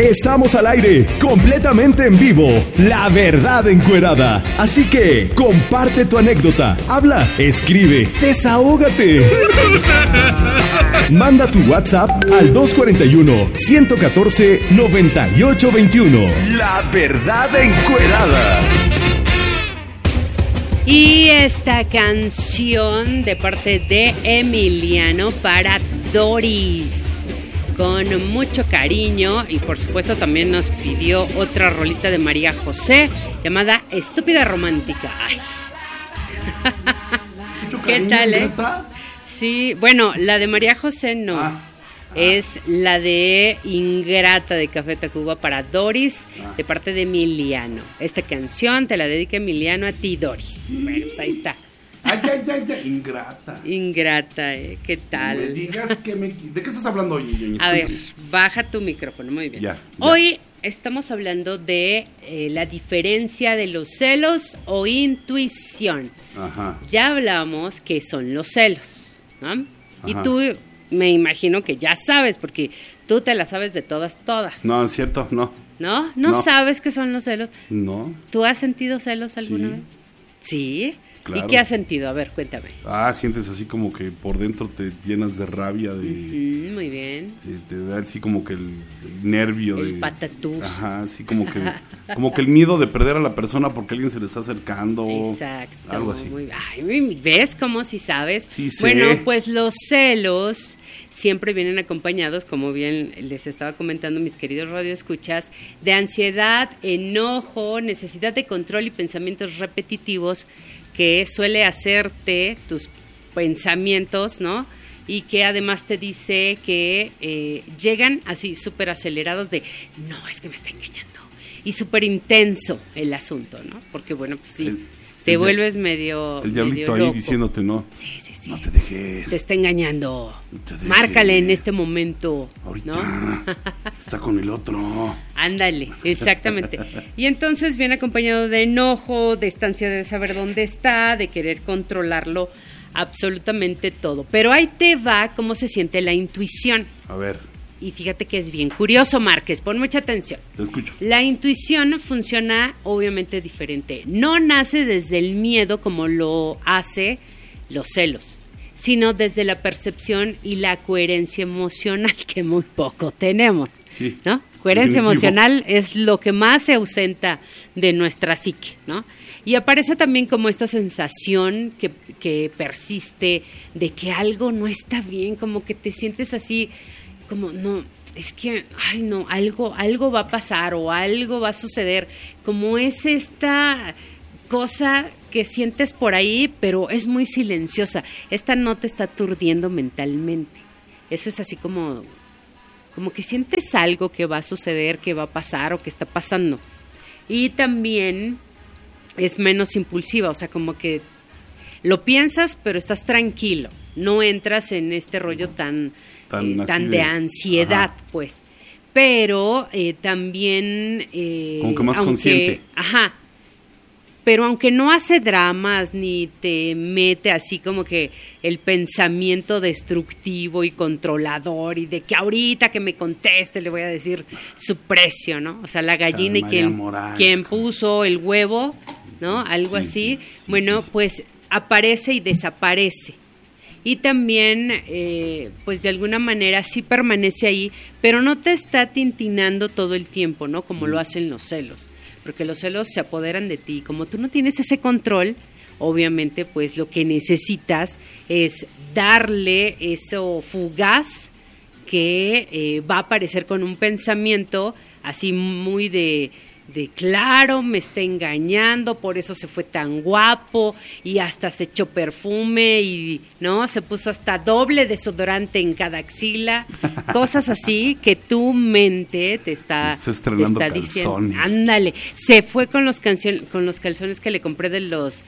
Estamos al aire, completamente en vivo. La verdad encuerada. Así que comparte tu anécdota, habla, escribe, desahógate. Manda tu WhatsApp al 241-114-9821. La verdad encuerada. Y esta canción de parte de Emiliano para Doris, con mucho cariño, y por supuesto también nos pidió otra rolita de María José llamada Estúpida Romántica. Ay. ¿Qué tal, Sí, bueno, la de María José no. Es la de Ingrata de Café Tacuba para Doris, de parte de Emiliano. Esta canción te la dedica Emiliano a ti, Doris. Bueno, pues ahí está. Ay, Ingrata. Ingrata, ¿qué tal? No me digas ¿de qué estás hablando hoy? A ver, baja tu micrófono, muy bien. Ya. Hoy estamos hablando de la diferencia de los celos o intuición. Ajá. Ya hablamos que son los celos, ¿no? Ajá. Y tú... me imagino que ya sabes, porque tú te la sabes de todas. No, es cierto, no. ¿No? ¿No sabes qué son los celos? No. ¿Tú has sentido celos alguna vez? Sí. Claro. ¿Y qué has sentido? A ver, cuéntame. Sientes así como que por dentro te llenas de rabia. Muy bien. Te da así como que el nervio. El patatús. Ajá, así como que el miedo de perder a la persona porque alguien se le está acercando. Exacto. Algo así. ¿Ves cómo si sabes? Sí sé. Bueno, pues los celos siempre vienen acompañados, como bien les estaba comentando mis queridos radioescuchas, de ansiedad, enojo, necesidad de control y pensamientos repetitivos que suele hacerte tus pensamientos, ¿no? Y que además te dice que llegan así súper acelerados de, no, es que me está engañando. Y súper intenso el asunto, ¿no? Porque, bueno, pues sí, te vuelves medio el diablito medio ahí loco. diciéndote, Sí. No te dejes. Te está engañando. No te dejes. Márcale en este momento. Ahorita. ¿No? Está con el otro. Ándale, exactamente. Y entonces viene acompañado de enojo, de estancia de saber dónde está, de querer controlarlo absolutamente todo. Pero ahí te va cómo se siente la intuición. A ver. Y fíjate que es bien curioso, Márquez, pon mucha atención. Te escucho. La intuición funciona obviamente diferente. No nace desde el miedo como lo hace los celos, sino desde la percepción y la coherencia emocional, que muy poco tenemos, sí, ¿no? Coherencia definitivo. emocional es lo que más se ausenta de nuestra psique, ¿no? Y aparece también como esta sensación que persiste de que algo no está bien, como que te sientes así, como no, es que, ay no, algo va a pasar o algo va a suceder, como es esta cosa que sientes por ahí, pero es muy silenciosa. Esta no te está aturdiendo mentalmente. Eso es así como que sientes algo que va a suceder, que va a pasar o que está pasando. Y también es menos impulsiva, o sea, como que lo piensas, pero estás tranquilo. No entras en este rollo tan de ansiedad, pues. Pero también... como que más consciente. Ajá. Pero aunque no hace dramas ni te mete así como que el pensamiento destructivo y controlador y de que ahorita que me conteste le voy a decir su precio, ¿no? O sea, la gallina y quien puso el huevo, ¿no? Algo así. Bueno, pues aparece y desaparece. Y también, pues de alguna manera sí permanece ahí, pero no te está tintinando todo el tiempo, ¿no? Como lo hacen los celos. Porque los celos se apoderan de ti. Como tú no tienes ese control, obviamente, pues lo que necesitas es darle eso fugaz que va a aparecer con un pensamiento así muy de claro, me está engañando, por eso se fue tan guapo y hasta se echó perfume y no se puso hasta doble desodorante en cada axila, cosas así que tu mente te está diciendo. Ándale, se fue con los calzones que le compré de los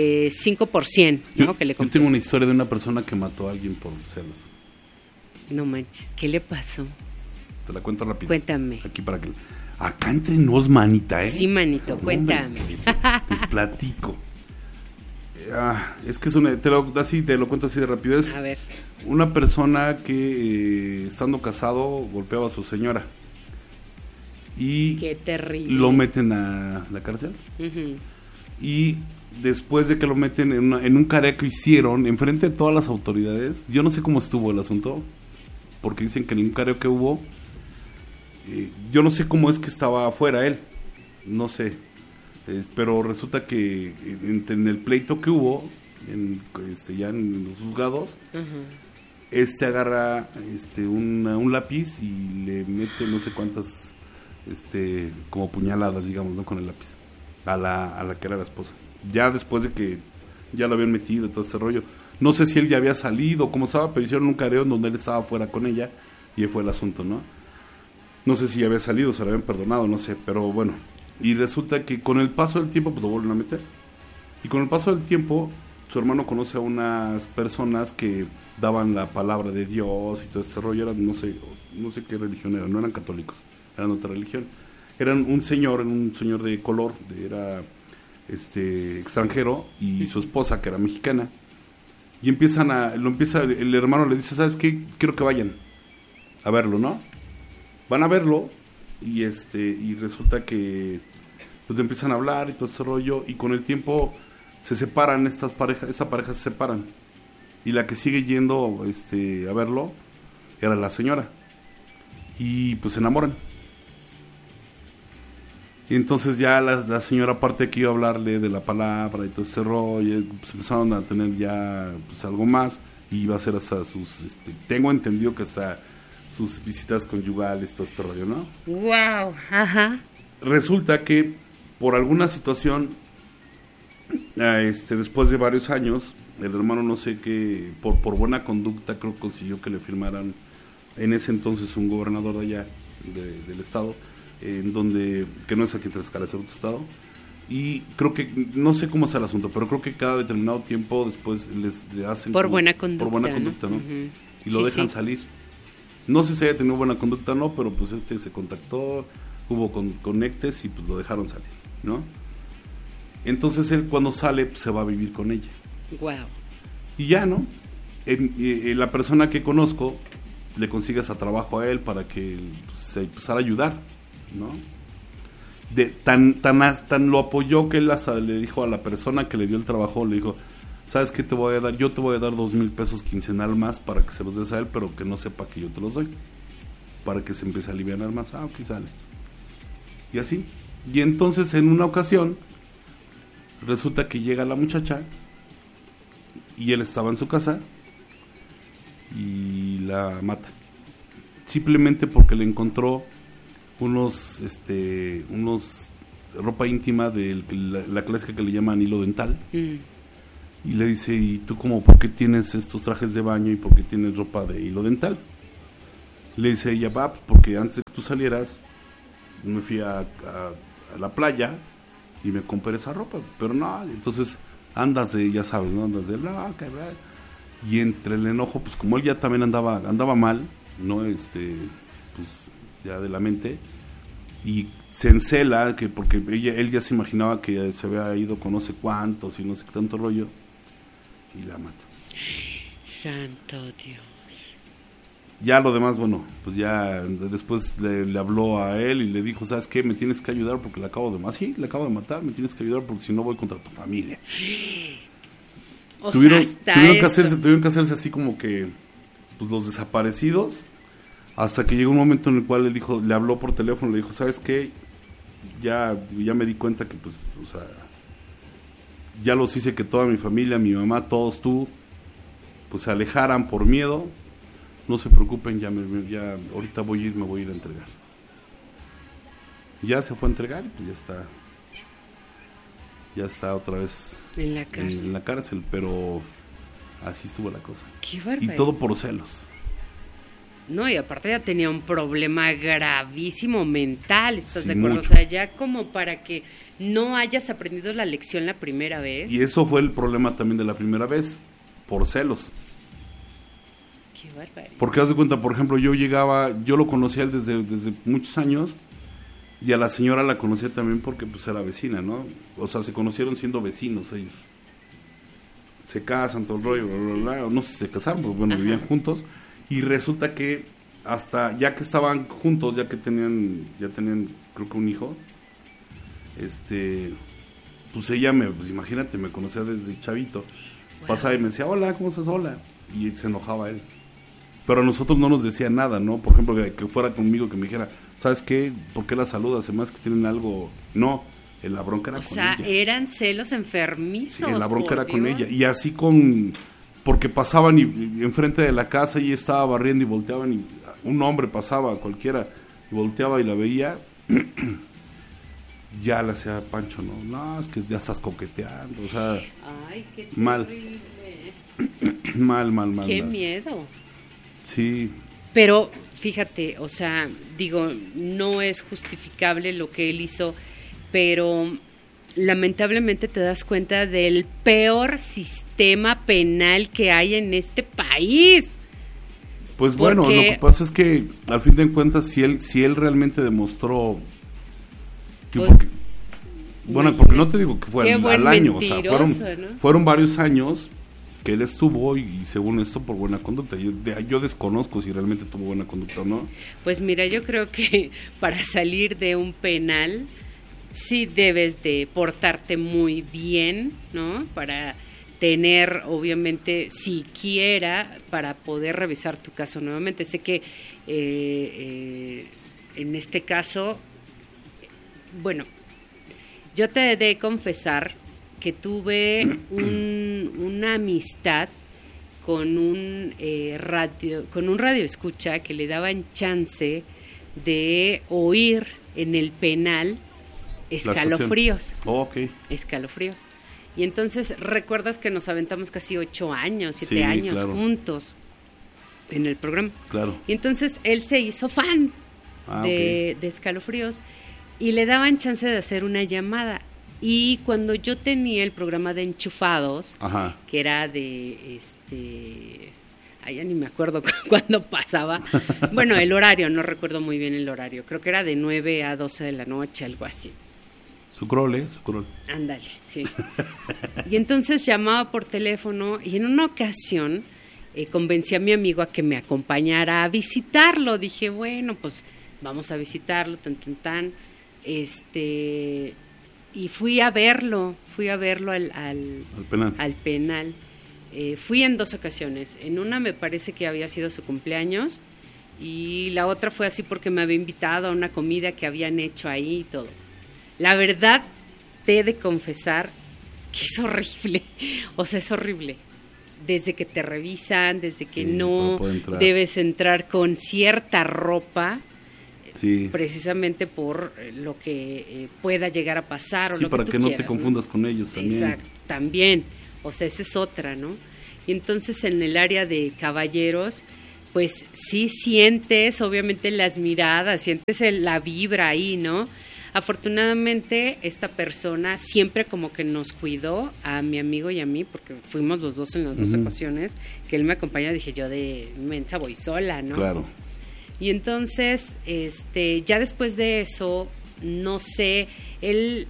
5%, ¿no? Que le compré. Yo tengo una historia de una persona que mató a alguien por celos. No manches, ¿qué le pasó? Te la cuento rápido. Cuéntame. Aquí para que... Acá entre nos, manita, ¿eh? Sí, manito, cuéntame. Les platico. Es que es te lo cuento así de rapidez. A ver. Una persona que, estando casado, golpeaba a su señora. y Qué terrible. lo meten a la cárcel. Ujú. Y después de que lo meten en un careo que hicieron enfrente de todas las autoridades, yo no sé cómo estuvo el asunto, porque dicen que en un careo que hubo, yo no sé cómo es que estaba afuera él, no sé, pero resulta que en el pleito que hubo, ya en los juzgados, Ajá. agarra un lápiz y le mete no sé cuántas como puñaladas, digamos, ¿no? Con el lápiz a la que era la esposa, ya después de que ya lo habían metido y todo este rollo. No sé si él ya había salido, cómo estaba, pero hicieron un careo en donde él estaba fuera con ella y ahí fue el asunto, ¿no? No sé si ya había salido, se lo habían perdonado, no sé, pero bueno. Y resulta que con el paso del tiempo, pues lo vuelven a meter. Y con el paso del tiempo, su hermano conoce a unas personas que daban la palabra de Dios y todo este rollo. Eran, no sé qué religión eran, no eran católicos, eran otra religión. Eran un señor de color, era extranjero, y su esposa, que era mexicana. Y el hermano le dice, ¿sabes qué? Quiero que vayan a verlo, ¿no? Van a verlo y resulta que pues empiezan a hablar y todo ese rollo, y con el tiempo se separan esta pareja se separan, y la que sigue yendo a verlo era la señora, y pues se enamoran. Y entonces ya la señora, aparte de que iba a hablarle de la palabra y todo ese rollo, pues empezaron a tener ya pues algo más, y iba a hacer hasta sus, tengo entendido que hasta sus visitas conyugales, todo este rollo, ¿no? Wow, ajá. Resulta que por alguna situación, después de varios años, el hermano, no sé qué, por buena conducta, creo que consiguió que le firmaran en ese entonces un gobernador de allá, del estado, que no es aquí en Tlaxcala, es otro estado, y creo que, no sé cómo está el asunto, pero creo que cada determinado tiempo después le hacen Por buena conducta, ¿no? Uh-huh. Y lo dejan salir. No sé si haya tenido buena conducta o no, pero pues se contactó, hubo conectes y pues lo dejaron salir, ¿no? Entonces él, cuando sale, pues, se va a vivir con ella. Wow. Y ya, ¿no? La persona que conozco le consigue hasta trabajo a él para que se empezara a ayudar, ¿no? Tan lo apoyó que él hasta le dijo a la persona que le dio el trabajo, le dijo, ¿sabes qué te voy a dar? Yo te voy a dar 2,000 pesos quincenal más para que se los des a él, pero que no sepa que yo te los doy, para que se empiece a aliviar más. Ok, sale. Y así. Y entonces en una ocasión resulta que llega la muchacha y él estaba en su casa y la mata, simplemente porque le encontró unos ropa íntima de la clásica que le llaman hilo dental. Y le dice, ¿y tú por qué tienes estos trajes de baño y por qué tienes ropa de hilo dental? Le dice ella, va, porque antes de que tú salieras me fui a la playa y me compré esa ropa, pero no, entonces andas ya sabes, ¿no? Andas de y entre el enojo, pues como él ya también andaba mal, ¿no? Pues ya de la mente, y se encela porque él ya se imaginaba que se había ido con no sé cuántos y no sé qué tanto rollo, y la mata. Santo Dios. Ya lo demás, bueno, pues ya después le habló a él y le dijo, ¿sabes qué? Me tienes que ayudar porque le acabo de matar. Sí, le acabo de matar, me tienes que ayudar porque si no voy contra tu familia. Tuvieron que hacerse así como que pues los desaparecidos, hasta que llegó un momento en el cual le habló por teléfono, le dijo, ¿sabes qué? Ya me di cuenta que pues, o sea, ya los hice que toda mi familia, mi mamá, todos tú, pues se alejaran por miedo. No se preocupen, ya ahorita me voy a ir a entregar. Ya se fue a entregar y pues ya está otra vez en la cárcel, pero así estuvo la cosa. Qué barbaridad. Y todo por celos. No, y aparte ya tenía un problema gravísimo mental, ¿estás de acuerdo? Mucho. O sea, ya como para que no hayas aprendido la lección la primera vez. Y eso fue el problema también de la primera vez, por celos. Qué barbaridad. Porque haz de cuenta, por ejemplo, yo lo conocía él desde muchos años, y a la señora la conocía también porque pues era vecina, ¿no? O sea, se conocieron siendo vecinos ellos. Se casan, todo el rollo, bla, bla, bla. No sé si se casaron, pues bueno, Ajá. vivían juntos. Y resulta que hasta ya que estaban juntos, ya tenían creo que un hijo, pues ella pues imagínate, me conocía desde chavito. Wow. Pasaba y me decía, hola, ¿cómo estás? Hola. Y se enojaba él. Pero a nosotros no nos decía nada, ¿no? Por ejemplo, que fuera conmigo, que me dijera, ¿sabes qué? ¿Por qué la saludas? Además que tienen algo... No, la bronca era con ella. O sea, eran celos enfermizos. Sí, la bronca era con ella. Y así porque pasaban y enfrente de la casa y estaba barriendo y volteaban y un hombre pasaba, cualquiera, y volteaba y la veía, ya le hacía Pancho, no, es que ya estás coqueteando, o sea... Ay, qué mal. mal. Qué miedo. Sí. Pero, fíjate, o sea, digo, no es justificable lo que él hizo, pero lamentablemente te das cuenta del peor sistema penal que hay en este país. Pues bueno, lo que pasa es que al fin de cuentas si él realmente demostró pues, porque no te digo que fue al año, o sea, fueron varios años que él estuvo y según esto por buena conducta. Yo desconozco si realmente tuvo buena conducta o no. Pues mira, yo creo que para salir de un penal sí debes de portarte muy bien, ¿no? Para tener, obviamente, siquiera para poder revisar tu caso nuevamente. Sé que en este caso, bueno, yo te he de confesar que tuve una amistad con un radio escucha que le daban chance de oír en el penal escalofríos. Oh, okay. Escalofríos. Y entonces, ¿recuerdas que nos aventamos casi 8 años, 7 años claro. juntos en el programa? Claro. Y entonces él se hizo fan de Escalofríos y le daban chance de hacer una llamada. Y cuando yo tenía el programa de Enchufados, ajá. que era de ya ni me acuerdo cuándo pasaba. Bueno, el horario, no recuerdo muy bien el horario. Creo que era de 9 a 12 de la noche, algo así. Su crol. Ándale, sí. Y entonces llamaba por teléfono y en una ocasión convencí a mi amigo a que me acompañara a visitarlo. Dije, bueno, pues vamos a visitarlo, tan. Y fui a verlo al penal. Fui en 2 ocasiones. En una me parece que había sido su cumpleaños y la otra fue así porque me había invitado a una comida que habían hecho ahí y todo. La verdad, te he de confesar que es horrible. O sea, es horrible. Desde que te revisan, desde que no debes entrar con cierta ropa, precisamente por lo que pueda llegar a pasar o lo que para tú que quieras, no te confundas con ellos también. Exacto, también. O sea, esa es otra, ¿no? Y entonces en el área de caballeros, pues sí sientes, obviamente, las miradas, sientes la vibra ahí, ¿no? Afortunadamente, esta persona siempre como que nos cuidó a mi amigo y a mí, porque fuimos los dos en las dos ocasiones, que él me acompaña, dije yo de mensa voy sola, ¿no? Claro. Y entonces, ya después de eso, no sé, él,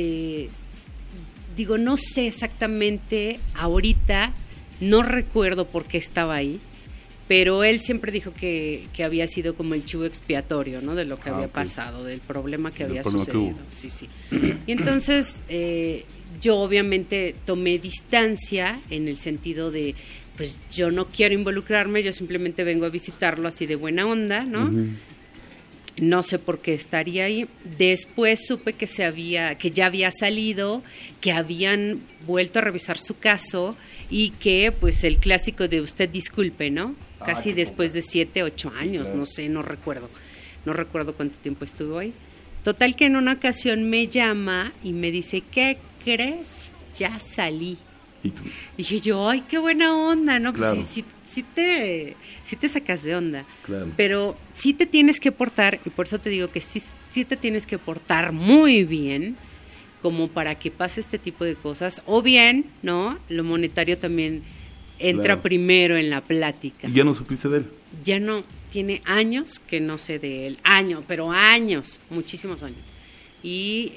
no sé exactamente ahorita, no recuerdo por qué estaba ahí, pero él siempre dijo que había sido como el chivo expiatorio, ¿no? De lo que había pasado, del problema que había sucedido. Sí. Y entonces yo obviamente tomé distancia en el sentido de, pues yo no quiero involucrarme, yo simplemente vengo a visitarlo así de buena onda, ¿no? No sé por qué estaría ahí. Después supe que ya había salido, que habían vuelto a revisar su caso y que pues el clásico de usted disculpe, ¿no? Casi después de 7, 8 años, claro. No sé, no recuerdo cuánto tiempo estuvo ahí. Total que en una ocasión me llama y me dice, ¿qué crees? Ya salí. ¿Y tú? Dije yo, ay, qué buena onda, ¿no? Claro. Pues sí te sacas de onda. Claro. Pero sí te tienes que portar, y por eso te digo que sí te tienes que portar muy bien, como para que pase este tipo de cosas. O bien, ¿no? Lo monetario también entra primero en la plática. ¿Y ya no supiste de él? Ya no, tiene años que no sé de él. Pero años, muchísimos años. Y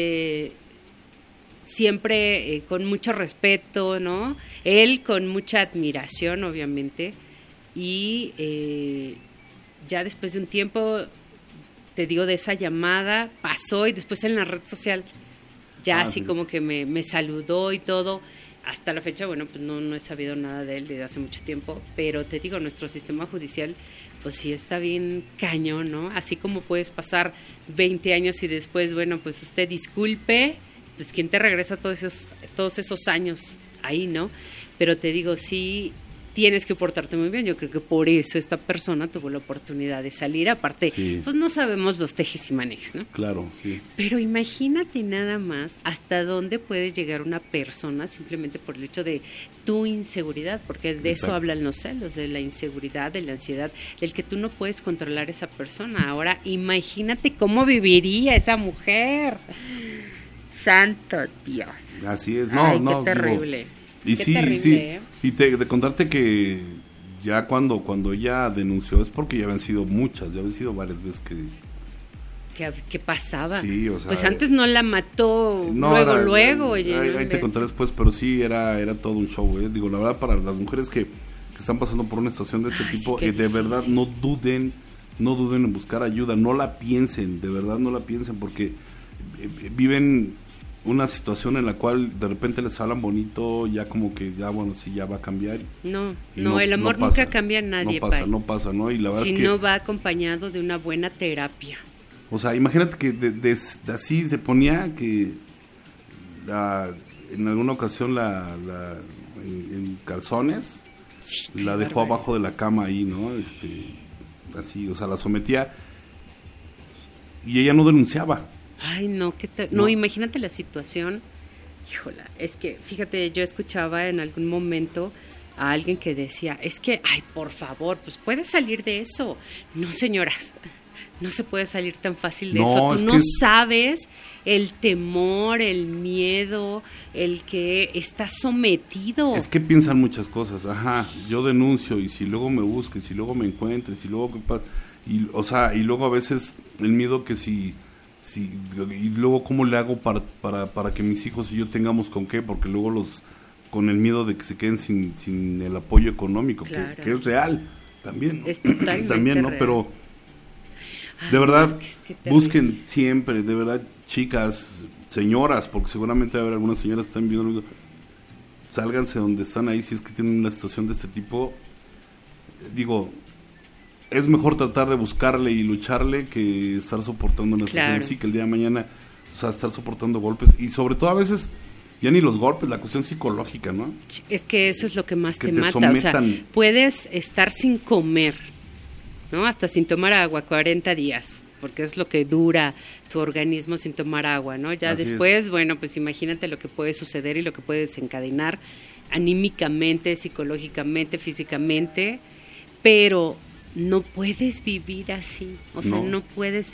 siempre con mucho respeto, ¿no? Él con mucha admiración, obviamente, y ya después de un tiempo, te digo, de esa llamada, pasó y después en la red social, ya así sí. como que me saludó y todo. Hasta la fecha, bueno, pues no he sabido nada de él desde hace mucho tiempo, pero te digo, nuestro sistema judicial, pues sí está bien cañón, ¿no? Así como puedes pasar 20 años y después, bueno, pues usted disculpe, pues ¿quién te regresa todos esos años ahí, no? Pero te digo, sí, tienes que portarte muy bien. Yo creo que por eso esta persona tuvo la oportunidad de salir. Aparte, Sí. pues no sabemos los tejes y manejes, ¿no? Claro, sí. Pero imagínate nada más hasta dónde puede llegar una persona simplemente por el hecho de tu inseguridad, porque de eso Exacto. hablan los celos, de la inseguridad, de la ansiedad, del que tú no puedes controlar a esa persona. Ahora, imagínate cómo viviría esa mujer. Santo Dios. Así es. Ay, No, qué terrible. Digo, y Qué sí, terrible, sí. ¿eh? Y de contarte que ya cuando ella denunció es porque ya habían sido varias veces que... ¿Qué pasaba? Sí, o sea, pues antes no la mató No, luego, oye. ahí te contaré después, pero sí, era todo un show, ¿eh? Digo, la verdad, para las mujeres que están pasando por una situación de este Ay, tipo, sí, qué de verdad, difícil. no duden en buscar ayuda, no la piensen, de verdad no la piensen, porque viven una situación en la cual de repente les hablan bonito, ya como que ya, bueno, sí, ya va a cambiar. No, Y el amor pasa, nunca cambia a nadie, no pasa, ¿no? Y la verdad si es que... no va acompañado de una buena terapia. O sea, imagínate que de así se ponía que en alguna ocasión en calzones Sí, la qué dejó bárbaro. abajo de la cama ahí, ¿no? Así, o sea, la sometía y ella no denunciaba. Ay, no, No. imagínate la situación. Híjola, es que, fíjate, yo escuchaba en algún momento a alguien que decía, es que, ay, por favor, pues puedes salir de eso. No, señoras, no se puede salir tan fácil de No, eso. es Tú no que- sabes el temor, el miedo, el que estás sometido. Es que piensan muchas cosas. Ajá, yo denuncio y si luego me busquen, si luego me encuentren, si luego o sea, y luego a veces el miedo que si y luego cómo le hago para que mis hijos y yo tengamos con qué, porque luego con el miedo de que se queden sin el apoyo económico, Claro. que es real también. Es totalmente también, ¿no? real. Pero Ay, de verdad, qué terrible. busquen siempre, de verdad, chicas, señoras, porque seguramente va a haber algunas señoras que están viendo, sálganse donde están ahí si es que tienen una situación de este tipo. Digo, es mejor tratar de buscarle y lucharle que estar soportando una situación Claro. así, que el día de mañana, o sea, estar soportando golpes y sobre todo a veces ya ni los golpes, la cuestión psicológica, ¿no? Es que eso es lo que más Que te te mata. O sea, sometan. puedes estar sin comer, ¿no? Hasta sin tomar agua, 40 días, porque es lo que dura tu organismo sin tomar agua, ¿no? Ya Así después, bueno, pues imagínate lo que puede suceder y lo que puede desencadenar anímicamente, psicológicamente, físicamente, pero no puedes vivir así. O sea, No. no puedes